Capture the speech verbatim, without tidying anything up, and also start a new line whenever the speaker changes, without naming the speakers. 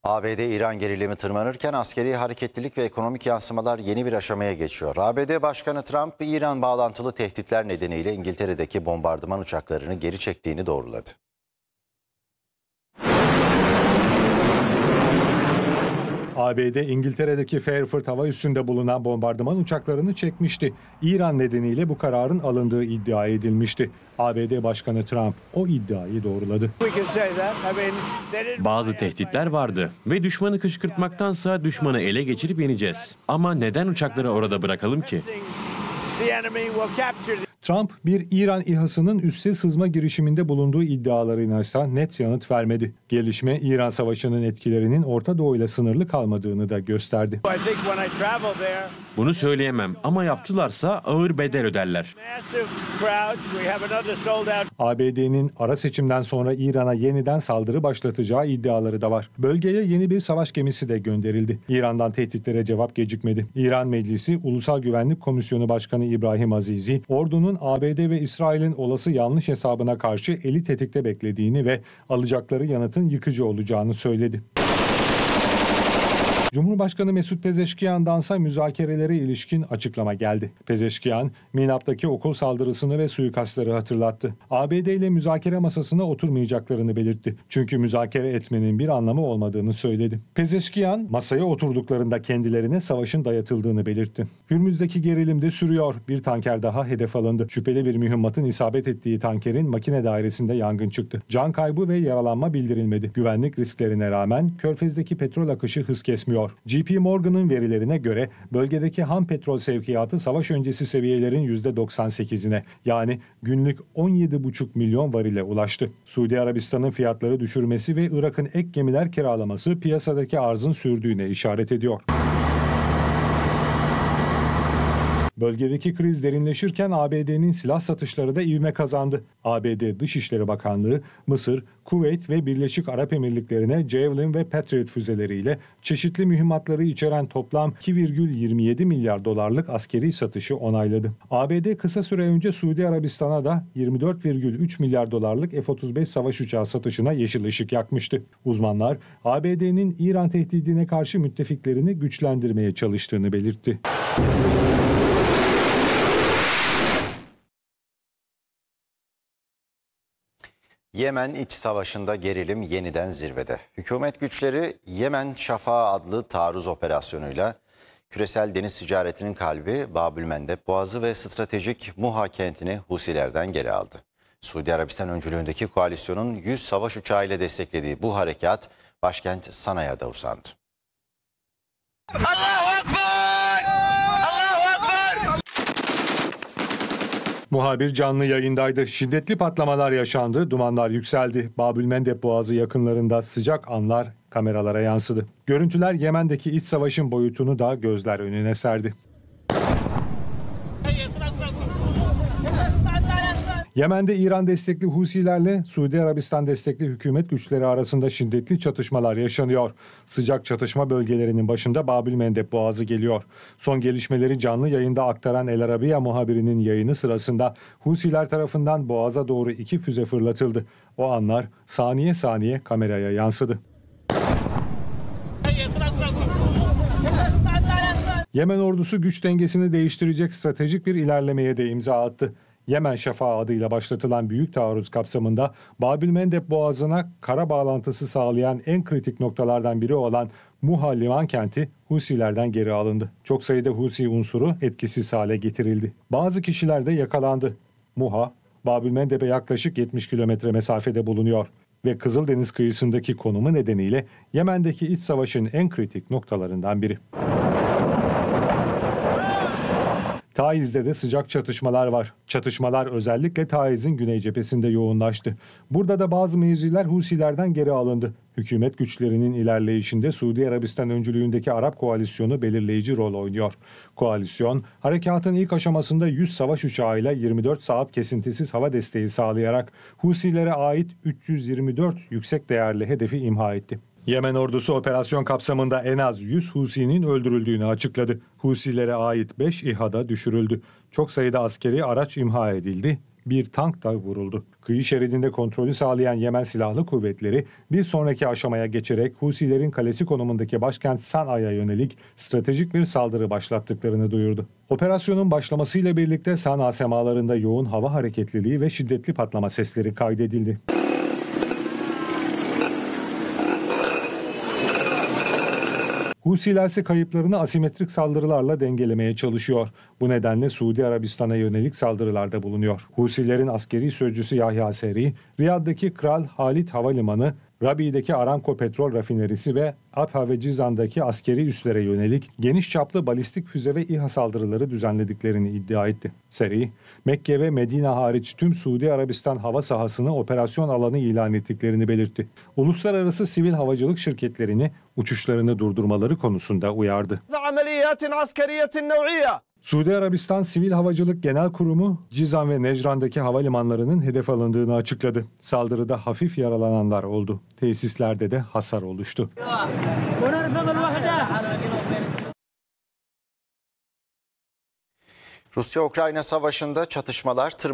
A B D-İran gerilimi tırmanırken askeri hareketlilik ve ekonomik yansımalar yeni bir aşamaya geçiyor. A B D Başkanı Trump, İran bağlantılı tehditler nedeniyle İngiltere'deki bombardıman uçaklarını geri çektiğini doğruladı.
A B D, İngiltere'deki Fairford hava üssünde bulunan bombardıman uçaklarını çekmişti. İran nedeniyle bu kararın alındığı iddia edilmişti. A B D Başkanı Trump o iddiayı doğruladı.
Bazı tehditler vardı ve düşmanı kışkırtmaktansa düşmanı ele geçirip yeneceğiz. Ama neden uçakları orada bırakalım ki?
Trump, bir İran İHA'sının üsse sızma girişiminde bulunduğu iddialarına ise net yanıt vermedi. Gelişme, İran Savaşı'nın etkilerinin Orta Doğu ile sınırlı kalmadığını da gösterdi.
Bunu söyleyemem ama yaptılarsa ağır bedel öderler.
A B D'nin ara seçimden sonra İran'a yeniden saldırı başlatacağı iddiaları da var. Bölgeye yeni bir savaş gemisi de gönderildi. İran'dan tehditlere cevap gecikmedi. İran Meclisi Ulusal Güvenlik Komisyonu Başkanı İbrahim Azizi, ordunun A B D ve İsrail'in olası yanlış hesabına karşı eli tetikte beklediğini ve alacakları yanıtın yıkıcı olacağını söyledi. Cumhurbaşkanı Mesut Pezeşkiyan'dansa müzakerelere ilişkin açıklama geldi. Pezeşkiyan, Minap'taki okul saldırısını ve suikastları hatırlattı. A B D ile müzakere masasına oturmayacaklarını belirtti. Çünkü müzakere etmenin bir anlamı olmadığını söyledi. Pezeşkiyan, masaya oturduklarında kendilerine savaşın dayatıldığını belirtti. Hürmüz'deki gerilim de sürüyor. Bir tanker daha hedef alındı. Şüpheli bir mühimmatın isabet ettiği tankerin makine dairesinde yangın çıktı. Can kaybı ve yaralanma bildirilmedi. Güvenlik risklerine rağmen Körfez'deki petrol akışı hız kesmiyor. J P Morgan'ın verilerine göre bölgedeki ham petrol sevkiyatı savaş öncesi seviyelerin yüzde doksan sekizine, yani günlük on yedi buçuk milyon varile ulaştı. Suudi Arabistan'ın fiyatları düşürmesi ve Irak'ın ek gemiler kiralaması piyasadaki arzın sürdüğüne işaret ediyor. Bölgedeki kriz derinleşirken A B D'nin silah satışları da ivme kazandı. A B D Dışişleri Bakanlığı, Mısır, Kuveyt ve Birleşik Arap Emirlikleri'ne Javelin ve Patriot füzeleriyle çeşitli mühimmatları içeren toplam iki virgül yirmi yedi milyar dolarlık askeri satışı onayladı. A B D kısa süre önce Suudi Arabistan'a da yirmi dört virgül üç milyar dolarlık F otuz beş savaş uçağı satışına yeşil ışık yakmıştı. Uzmanlar, A B D'nin İran tehdidine karşı müttefiklerini güçlendirmeye çalıştığını belirtti.
Yemen iç savaşında gerilim yeniden zirvede. Hükümet güçleri Yemen Şafağı adlı taarruz operasyonuyla küresel deniz ticaretinin kalbi Babülmendeb Boğazı ve stratejik Muha kentini Husilerden geri aldı. Suudi Arabistan öncülüğündeki koalisyonun yüz savaş uçağıyla desteklediği bu harekat başkent Sana'ya da uzandı.
Allahu Ekber! Allahu Ekber!
Muhabir canlı yayındaydı. Şiddetli patlamalar yaşandı, dumanlar yükseldi. Babülmendeb Boğazı yakınlarında sıcak anlar kameralara yansıdı. Görüntüler Yemen'deki iç savaşın boyutunu da gözler önüne serdi. Yemen'de İran destekli Husilerle Suudi Arabistan destekli hükümet güçleri arasında şiddetli çatışmalar yaşanıyor. Sıcak çatışma bölgelerinin başında Babülmendeb Boğazı geliyor. Son gelişmeleri canlı yayında aktaran El Arabiya muhabirinin yayını sırasında Husiler tarafından Boğaz'a doğru iki füze fırlatıldı. O anlar saniye saniye kameraya yansıdı. Yemen ordusu güç dengesini değiştirecek stratejik bir ilerlemeye de imza attı. Yemen Şafağı adıyla başlatılan büyük taarruz kapsamında Babülmendeb Boğazı'na kara bağlantısı sağlayan en kritik noktalardan biri olan Muha liman kenti Husilerden geri alındı. Çok sayıda Husi unsuru etkisiz hale getirildi. Bazı kişiler de yakalandı. Muha, Babülmendeb'e yaklaşık yetmiş kilometre mesafede bulunuyor ve Kızıldeniz kıyısındaki konumu nedeniyle Yemen'deki iç savaşın en kritik noktalarından biri. Taiz'de de sıcak çatışmalar var. Çatışmalar özellikle Taiz'in güney cephesinde yoğunlaştı. Burada da bazı mevziler Husilerden geri alındı. Hükümet güçlerinin ilerleyişinde Suudi Arabistan öncülüğündeki Arap koalisyonu belirleyici rol oynuyor. Koalisyon, harekatın ilk aşamasında yüz savaş uçağıyla yirmi dört saat kesintisiz hava desteği sağlayarak Husilere ait üç yüz yirmi dört yüksek değerli hedefi imha etti. Yemen ordusu operasyon kapsamında en az yüz Husi'nin öldürüldüğünü açıkladı. Husilere ait beş İHA'da düşürüldü. Çok sayıda askeri araç imha edildi, bir tank da vuruldu. Kıyı şeridinde kontrolü sağlayan Yemen Silahlı Kuvvetleri bir sonraki aşamaya geçerek Husilerin kalesi konumundaki başkent Sana'ya yönelik stratejik bir saldırı başlattıklarını duyurdu. Operasyonun başlamasıyla birlikte Sana semalarında yoğun hava hareketliliği ve şiddetli patlama sesleri kaydedildi. Husiler ise kayıplarını asimetrik saldırılarla dengelemeye çalışıyor. Bu nedenle Suudi Arabistan'a yönelik saldırılarda bulunuyor. Husilerin askeri sözcüsü Yahya Seri, Riyad'daki Kral Halid Havalimanı, Rabi'deki Aramco petrol rafinerisi ve Abha ve Cizan'daki askeri üslere yönelik geniş çaplı balistik füze ve İHA saldırıları düzenlediklerini iddia etti. Seri, Mekke ve Medine hariç tüm Suudi Arabistan hava sahasını operasyon alanı ilan ettiklerini belirtti. Uluslararası sivil havacılık şirketlerini uçuşlarını durdurmaları konusunda uyardı. Suudi Arabistan Sivil Havacılık Genel Kurumu, Cizan ve Necran'daki havalimanlarının hedef alındığını açıkladı. Saldırıda hafif yaralananlar oldu. Tesislerde de hasar oluştu.
Rusya-Ukrayna savaşında çatışmalar tırmandı.